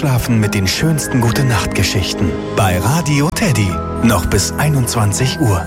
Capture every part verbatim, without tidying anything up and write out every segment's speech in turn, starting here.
Einschlafen mit den schönsten Gute-Nacht-Geschichten bei Radio Teddy. Noch bis einundzwanzig Uhr.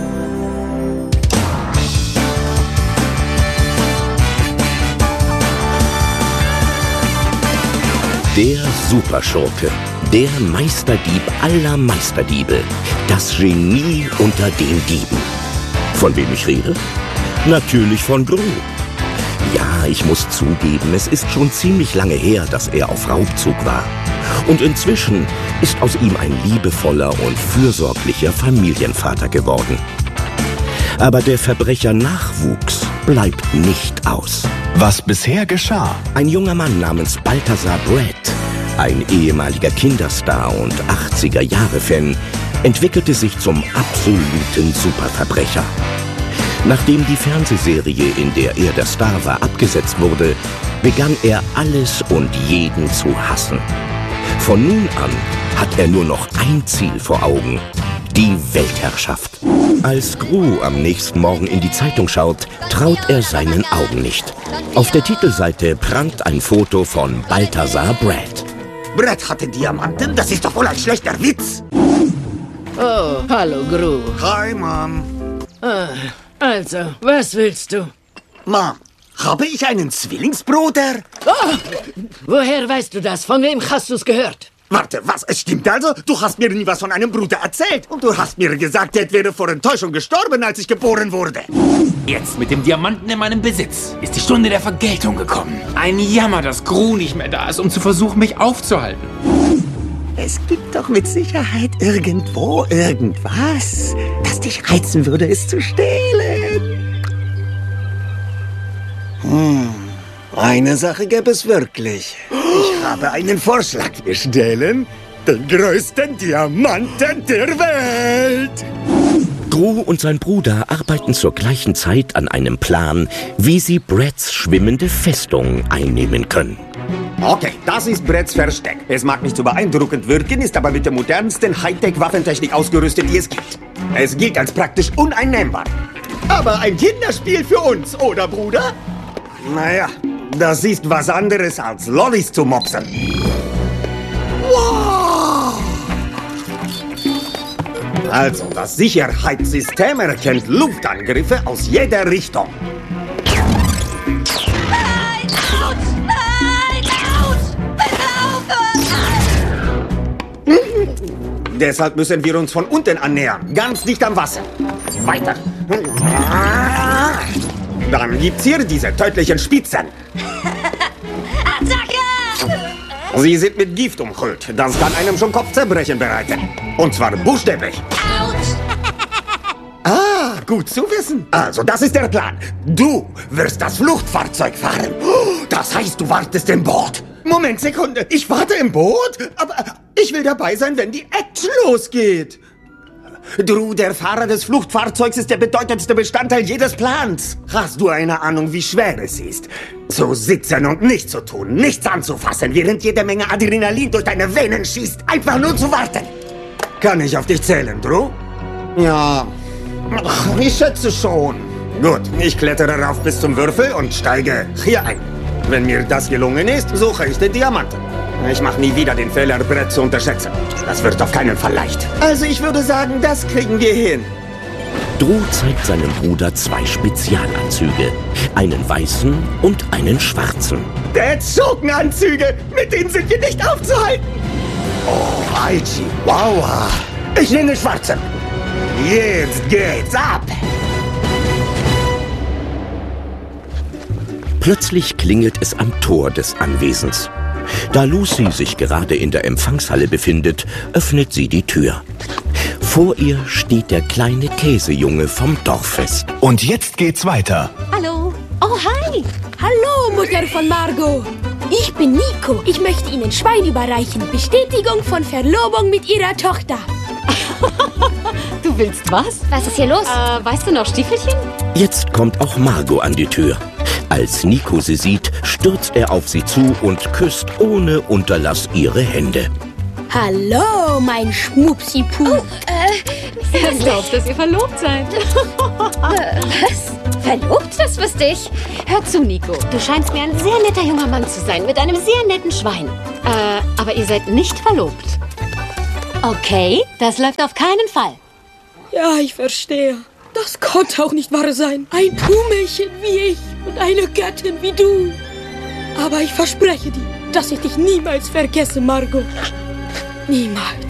Der Superschurke, der Meisterdieb aller Meisterdiebe, das Genie unter den Dieben. Von wem ich rede? Natürlich von Gru. Ja, ich muss zugeben, es ist schon ziemlich lange her, dass er auf Raubzug war. Und inzwischen ist aus ihm ein liebevoller und fürsorglicher Familienvater geworden. Aber der Verbrecher-Nachwuchs bleibt nicht aus. Was bisher geschah? Ein junger Mann namens Balthazar Brett, ein ehemaliger Kinderstar und achtziger-Jahre-Fan, entwickelte sich zum absoluten Superverbrecher. Nachdem die Fernsehserie, in der er der Star war, abgesetzt wurde, begann er alles und jeden zu hassen. Von nun an hat er nur noch ein Ziel vor Augen: die Weltherrschaft. Als Gru am nächsten Morgen in die Zeitung schaut, traut er seinen Augen nicht. Auf der Titelseite prangt ein Foto von Balthazar Brett. Brett hatte Diamanten? Das ist doch wohl ein schlechter Witz. Oh, hallo Gru. Hi, Mom. Ah, also, was willst du? Mom, habe ich einen Zwillingsbruder? Oh, woher weißt du das? Von wem hast du's gehört? Warte, was? Es stimmt also? Du hast mir nie was von einem Bruder erzählt. Und du hast mir gesagt, er wäre vor Enttäuschung gestorben, als ich geboren wurde. Jetzt mit dem Diamanten in meinem Besitz ist die Stunde der Vergeltung gekommen. Ein Jammer, dass Gru nicht mehr da ist, um zu versuchen, mich aufzuhalten. Es gibt doch mit Sicherheit irgendwo irgendwas, das dich reizen würde, es zu stehlen. Hm, eine Sache gäbe es wirklich. Ich habe einen Vorschlag. Wir stehlen den größten Diamanten der Welt. Gru und sein Bruder arbeiten zur gleichen Zeit an einem Plan, wie sie Bretts schwimmende Festung einnehmen können. Okay, das ist Bretts Versteck. Es mag nicht so beeindruckend wirken, ist aber mit der modernsten Hightech-Waffentechnik ausgerüstet, die es gibt. Es gilt als praktisch uneinnehmbar. Aber ein Kinderspiel für uns, oder, Bruder? Naja, das ist was anderes als Lollis zu mopsen. Wow! Also, das Sicherheitssystem erkennt Luftangriffe aus jeder Richtung. Nein! Autsch! Nein! Autsch! Bitte aufhören! Deshalb müssen wir uns von unten annähern, ganz dicht am Wasser. Weiter. Dann gibt's hier diese tödlichen Spitzen. Attacke! Sie sind mit Gift umhüllt. Das kann einem schon Kopfzerbrechen bereiten. Und zwar buchstäblich. Autsch! Ah, gut zu wissen. Also, das ist der Plan. Du wirst das Fluchtfahrzeug fahren. Das heißt, du wartest im Boot. Moment, Sekunde. Ich warte im Boot? Aber ich will dabei sein, wenn die Action losgeht. Drew, der Fahrer des Fluchtfahrzeugs ist der bedeutendste Bestandteil jedes Plans. Hast du eine Ahnung, wie schwer es ist? Zu sitzen und nichts zu tun, nichts anzufassen, während jede Menge Adrenalin durch deine Venen schießt. Einfach nur zu warten. Kann ich auf dich zählen, Drew? Ja, ich schätze schon. Gut, ich klettere rauf bis zum Würfel und steige hier ein. Wenn mir das gelungen ist, suche ich den Diamanten. Ich mache nie wieder den Fehler, Brett zu unterschätzen. Das wird auf keinen Fall leicht. Also ich würde sagen, das kriegen wir hin. Drew zeigt seinem Bruder zwei Spezialanzüge. Einen weißen und einen schwarzen. Der Schurkenanzüge, mit denen sind wir nicht aufzuhalten. Oh, Aichi, wow. Ich nehme den schwarzen. Jetzt geht's ab. Plötzlich klingelt es am Tor des Anwesens. Da Lucy sich gerade in der Empfangshalle befindet, öffnet sie die Tür. Vor ihr steht der kleine Käsejunge vom Dorffest. Und jetzt geht's weiter. Hallo. Oh, hi. Hallo, Mutter von Margot. Ich bin Nico. Ich möchte Ihnen Schwein überreichen. Bestätigung von Verlobung mit Ihrer Tochter. Du willst was? Was ist hier los? Äh, weißt du noch Stiefelchen? Jetzt kommt auch Margot an die Tür. Als Nico sie sieht, stürzt er auf sie zu und küsst ohne Unterlass ihre Hände. Hallo, mein Schmupsi-Puh. Oh, äh, er glaubt, dass ihr verlobt seid. Was? Verlobt? Das wüsste ich. Hör zu, Nico. Du scheinst mir ein sehr netter junger Mann zu sein, mit einem sehr netten Schwein. Äh, aber ihr seid nicht verlobt. Okay, das läuft auf keinen Fall. Ja, ich verstehe. Das konnte auch nicht wahr sein. Ein Kuhmädchen wie ich und eine Göttin wie du. Aber ich verspreche dir, dass ich dich niemals vergesse, Margot. Niemals.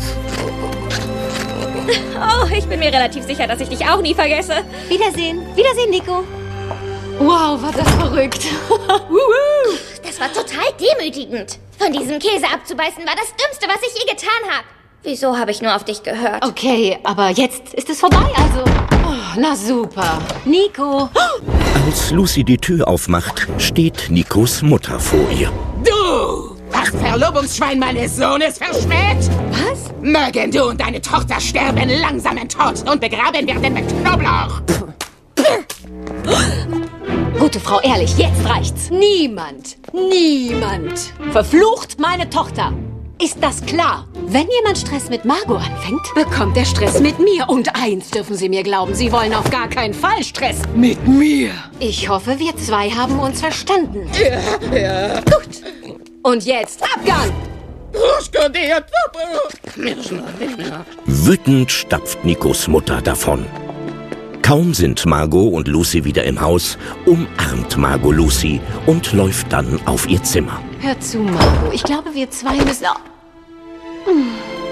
Oh, ich bin mir relativ sicher, dass ich dich auch nie vergesse. Wiedersehen. Wiedersehen, Nico. Wow, war das verrückt. Das war total demütigend. Von diesem Käse abzubeißen war das Dümmste, was ich je getan habe. Wieso habe ich nur auf dich gehört? Okay, aber jetzt ist es vorbei, also. Oh, na super. Nico. Als Lucy die Tür aufmacht, steht Nikos Mutter vor ihr. Du! Das Verlobungsschwein meines Sohnes verschmäht! Was? Mögen du und deine Tochter sterben langsamen Tod und begraben werden mit Knoblauch! Gute Frau, ehrlich, jetzt reicht's. Niemand, niemand verflucht meine Tochter. Ist das klar? Wenn jemand Stress mit Margot anfängt, bekommt er Stress mit mir. Und eins dürfen Sie mir glauben, Sie wollen auf gar keinen Fall Stress mit mir. Ich hoffe, wir zwei haben uns verstanden. Ja, ja. Gut. Und jetzt Abgang! Wütend stapft Nikos Mutter davon. Kaum sind Margot und Lucy wieder im Haus, umarmt Margot Lucy und läuft dann auf ihr Zimmer. Hör zu, Margot. Ich glaube, wir zwei müssen... Oh. Hm.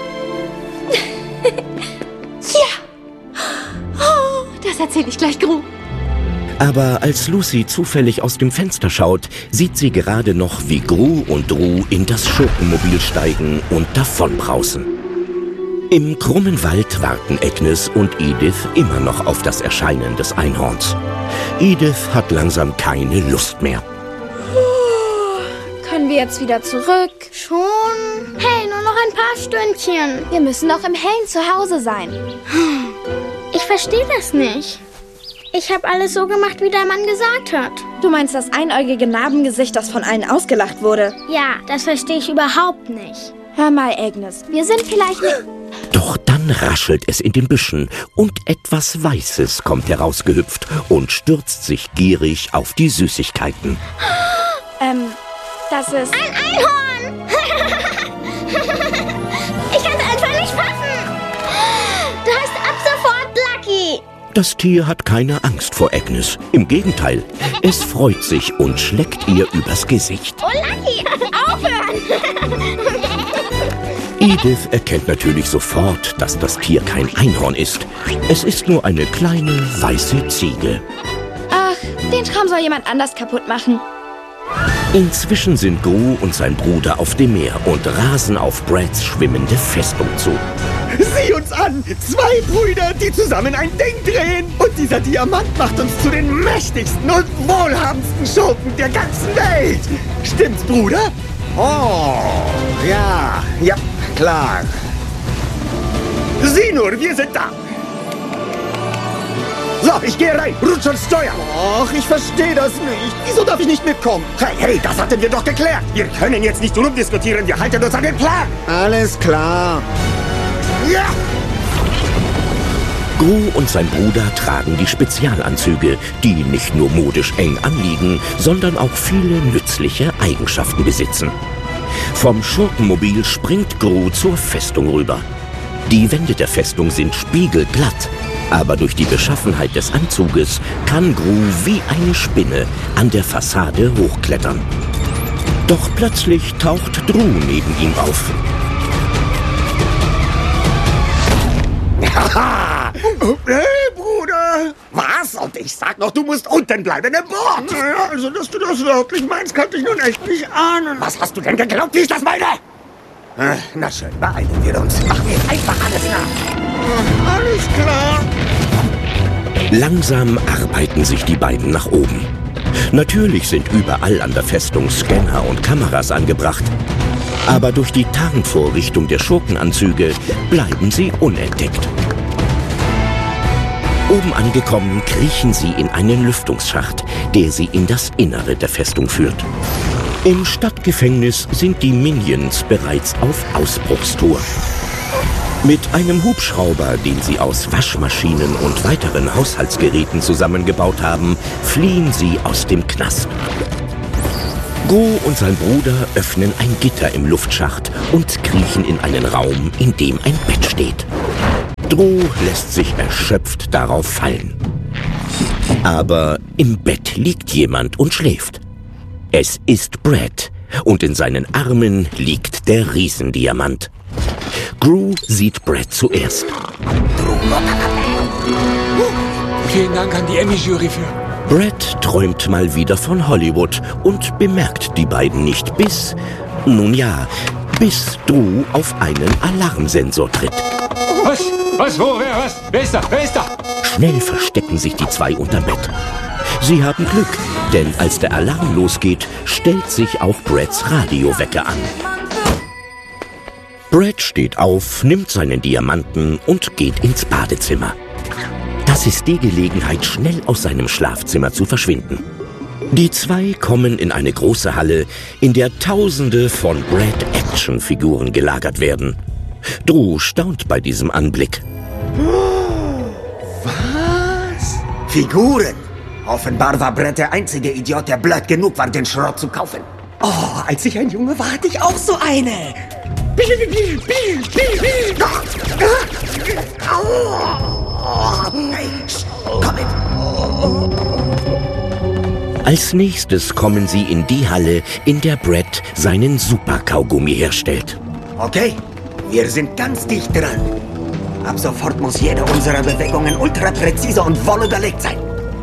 Ja! Oh, das erzähle ich gleich Gru. Aber als Lucy zufällig aus dem Fenster schaut, sieht sie gerade noch, wie Gru und Dru in das Schurkenmobil steigen und davonbrausen. Im krummen Wald warten Agnes und Edith immer noch auf das Erscheinen des Einhorns. Edith hat langsam keine Lust mehr. Können wir jetzt wieder zurück? Schon? Hey, nur noch ein paar Stündchen. Wir müssen doch im Hellen zu Hause sein. Ich verstehe das nicht. Ich habe alles so gemacht, wie der Mann gesagt hat. Du meinst das einäugige Narbengesicht, das von allen ausgelacht wurde? Ja, das verstehe ich überhaupt nicht. Hör mal, Agnes, wir sind vielleicht nicht... Doch dann raschelt es in den Büschen und etwas Weißes kommt herausgehüpft und stürzt sich gierig auf die Süßigkeiten. Ähm, das ist... Ein Einhorn! Ich kann es einfach nicht fassen! Du heißt ab sofort Lucky! Das Tier hat keine Angst vor Agnes. Im Gegenteil, es freut sich und schleckt ihr übers Gesicht. Oh, Lucky, aufhören! Edith erkennt natürlich sofort, dass das Tier kein Einhorn ist. Es ist nur eine kleine, weiße Ziege. Ach, den Traum soll jemand anders kaputt machen. Inzwischen sind Gru und sein Bruder auf dem Meer und rasen auf Brads schwimmende Festung zu. Sieh uns an! Zwei Brüder, die zusammen ein Ding drehen! Und dieser Diamant macht uns zu den mächtigsten und wohlhabendsten Schurken der ganzen Welt! Stimmt's, Bruder? Oh, ja, ja, klar. Sieh nur, wir sind da! So, ich gehe rein. Rutsch und steuern. Ach, ich verstehe das nicht. Wieso darf ich nicht mitkommen? Hey, hey, das hatten wir doch geklärt. Wir können jetzt nicht rumdiskutieren. Wir halten uns an den Plan. Alles klar. Ja! Gru und sein Bruder tragen die Spezialanzüge, die nicht nur modisch eng anliegen, sondern auch viele nützliche Eigenschaften besitzen. Vom Schurkenmobil springt Gru zur Festung rüber. Die Wände der Festung sind spiegelglatt, aber durch die Beschaffenheit des Anzuges kann Gru wie eine Spinne an der Fassade hochklettern. Doch plötzlich taucht Dru neben ihm auf. Haha! Hey, Bruder! Was? Und ich sag noch, du musst unten bleiben im Boot! Naja, also, dass du das wirklich meinst, kannte ich nun echt nicht ahnen. Was hast du denn geglaubt, wie ich das meine? Äh, na schön, beeilen wir uns. Machen wir einfach alles nach. Alles klar. Langsam arbeiten sich die beiden nach oben. Natürlich sind überall an der Festung Scanner und Kameras angebracht. Aber durch die Tarnvorrichtung der Schurkenanzüge bleiben sie unentdeckt. Oben angekommen, kriechen sie in einen Lüftungsschacht, der sie in das Innere der Festung führt. Im Stadtgefängnis sind die Minions bereits auf Ausbruchstour. Mit einem Hubschrauber, den sie aus Waschmaschinen und weiteren Haushaltsgeräten zusammengebaut haben, fliehen sie aus dem Knast. Gru und sein Bruder öffnen ein Gitter im Luftschacht und kriechen in einen Raum, in dem ein Bett steht. Dru lässt sich erschöpft darauf fallen. Aber im Bett liegt jemand und schläft. Es ist Brett, und in seinen Armen liegt der Riesendiamant. Gru sieht Brett zuerst. Vielen Dank an die Emmy-Jury für... Brett träumt mal wieder von Hollywood und bemerkt die beiden nicht bis... Nun ja, bis Dru auf einen Alarmsensor tritt. Was? Was? Wo? Wer? Was? Wer ist da? Wer ist da? Schnell verstecken sich die zwei unterm Bett. Sie haben Glück, denn als der Alarm losgeht, stellt sich auch Bretts Radiowecker an. Brett steht auf, nimmt seinen Diamanten und geht ins Badezimmer. Das ist die Gelegenheit, schnell aus seinem Schlafzimmer zu verschwinden. Die zwei kommen in eine große Halle, in der Tausende von Brett-Action-Figuren gelagert werden. Dru staunt bei diesem Anblick. Was? Figuren? Offenbar war Brett der einzige Idiot, der blöd genug war, den Schrott zu kaufen. Oh, als ich ein Junge war, hatte ich auch so eine. Komm mit. Als nächstes kommen sie in die Halle, in der Brett seinen Super-Kaugummi herstellt. Okay, wir sind ganz dicht dran. Ab sofort muss jede unserer Bewegungen ultra präzise und wohl überlegt sein.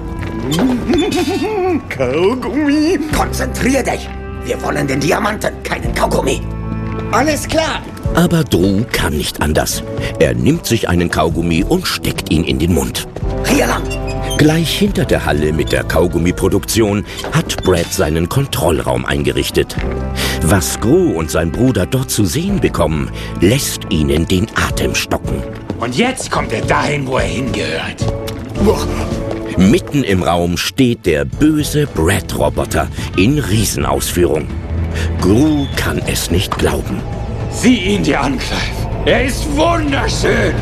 Kaugummi. Konzentrier dich. Wir wollen den Diamanten, keinen Kaugummi. Alles klar. Aber Dru kann nicht anders. Er nimmt sich einen Kaugummi und steckt ihn in den Mund. Hier lang. Gleich hinter der Halle mit der Kaugummiproduktion hat Brett seinen Kontrollraum eingerichtet. Was Gru und sein Bruder dort zu sehen bekommen, lässt ihnen den Atem stocken. Und jetzt kommt er dahin, wo er hingehört. Boah. Mitten im Raum steht der böse Brett-Roboter in Riesenausführung. Gru kann es nicht glauben. Sieh ihn dir an, Clive. Er ist wunderschön.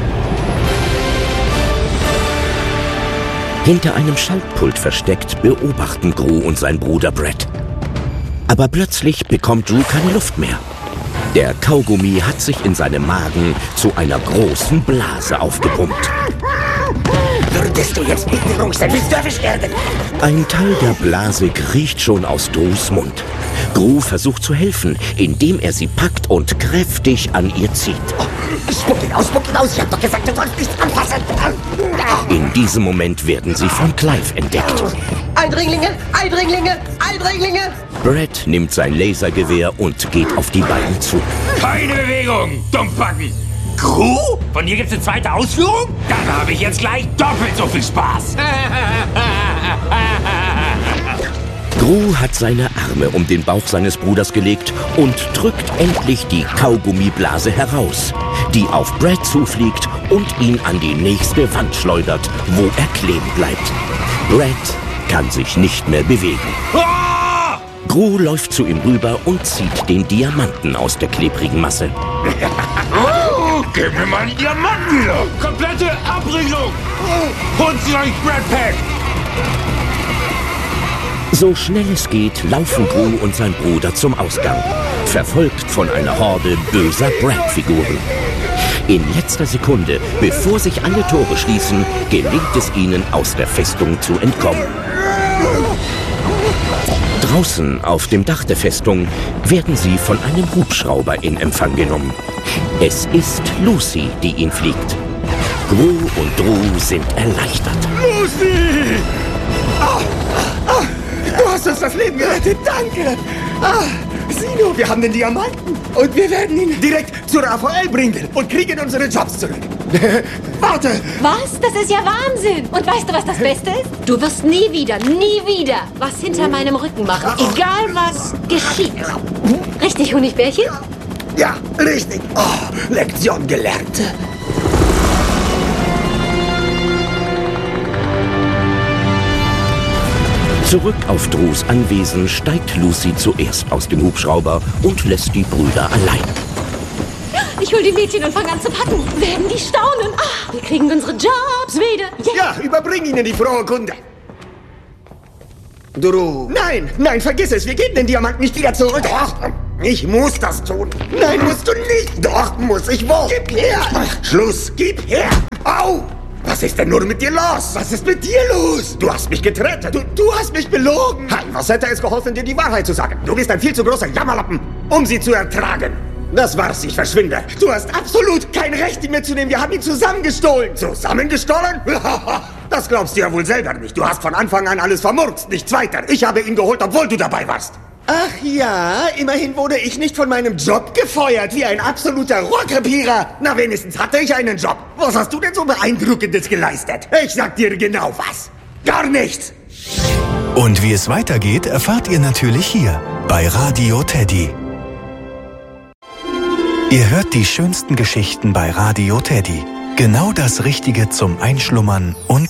Hinter einem Schaltpult versteckt beobachten Gru und sein Bruder Brett. Aber plötzlich bekommt Dru keine Luft mehr. Der Kaugummi hat sich in seinem Magen zu einer großen Blase aufgepumpt. Würdest du jetzt nicht ruhig sein, willst du erwischt werden? Ein Teil der Blase kriecht schon aus Drus Mund. Gru versucht zu helfen, indem er sie packt und kräftig an ihr zieht. Oh, spuck ihn aus, spuck ihn aus, ich hab doch gesagt, du sollst nichts anfassen. In diesem Moment werden sie von Clive entdeckt. Eindringlinge, Eindringlinge, Eindringlinge! Brett nimmt sein Lasergewehr und geht auf die beiden zu. Keine Bewegung, Dummbacken! Gru? Von dir gibt's eine zweite Ausführung? Dann habe ich jetzt gleich doppelt so viel Spaß. Gru hat seine Arme um den Bauch seines Bruders gelegt und drückt endlich die Kaugummiblase heraus, die auf Brett zufliegt und ihn an die nächste Wand schleudert, wo er kleben bleibt. Brett kann sich nicht mehr bewegen. Ah! Gru läuft zu ihm rüber und zieht den Diamanten aus der klebrigen Masse. Oh, gib mir meinen Diamanten wieder! Komplette Abriegelung! Holt sie euch, Brett Pack! So schnell es geht, laufen Gru und sein Bruder zum Ausgang, verfolgt von einer Horde böser Brett-Figuren. In letzter Sekunde, bevor sich alle Tore schließen, gelingt es ihnen, aus der Festung zu entkommen. Draußen auf dem Dach der Festung werden sie von einem Hubschrauber in Empfang genommen. Es ist Lucy, die ihn fliegt. Gru und Dru sind erleichtert. Lucy! Oh, oh, du hast uns das Leben gerettet, danke! Ah, sieh nur, wir haben den Diamanten und wir werden ihn direkt zu Raphael bringen und kriegen unsere Jobs zurück. Warte! Was? Das ist ja Wahnsinn! Und weißt du, was das Beste ist? Du wirst nie wieder, nie wieder was hinter meinem Rücken machen. Egal, was geschieht. Richtig, Honigbärchen? Ja, richtig. Oh, Lektion gelernt. Zurück auf Drus Anwesen steigt Lucy zuerst aus dem Hubschrauber und lässt die Brüder allein. Ich Ich hol die Mädchen und fang an zu packen. Werden die staunen. Ah, wir kriegen unsere Jobs wieder. Yeah. Ja, überbring ihnen die frohe Kunde. Du... Nein, nein, vergiss es. Wir geben den Diamant nicht wieder zurück. Doch, ich muss das tun. Nein, musst du nicht. Doch, muss ich wohl. Gib her. Ach, Schluss, gib her. Au! Was ist denn nur mit dir los? Was ist mit dir los? Du hast mich gerettet. Du, du hast mich belogen. Hey, was hätte es geholfen, dir die Wahrheit zu sagen? Du bist ein viel zu großer Jammerlappen, um sie zu ertragen. Das war's, ich verschwinde. Du hast absolut kein Recht, ihn mitzunehmen. Wir haben ihn zusammengestohlen. Zusammengestohlen? Das glaubst du ja wohl selber nicht. Du hast von Anfang an alles vermurkst, nichts weiter. Ich habe ihn geholt, obwohl du dabei warst. Ach ja, immerhin wurde ich nicht von meinem Job gefeuert, wie ein absoluter Rohrkrepierer. Na, wenigstens hatte ich einen Job. Was hast du denn so Beeindruckendes geleistet? Ich sag dir genau was. Gar nichts. Und wie es weitergeht, erfahrt ihr natürlich hier bei Radio Teddy. Ihr hört die schönsten Geschichten bei Radio Teddy. Genau das Richtige zum Einschlummern und